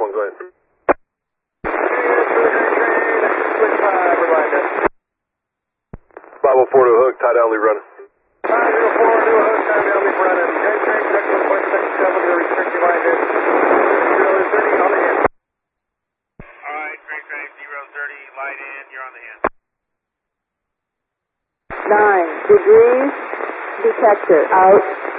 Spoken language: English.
1, go ahead. 504 to a hook, tie down, leave running. 504 to a hook, tie down, leave running. Great train, check 1.67 to restricted line in. 030 on the hand. Alright, Great Train 030, light in, you're on the hand. 9 degrees, detector out.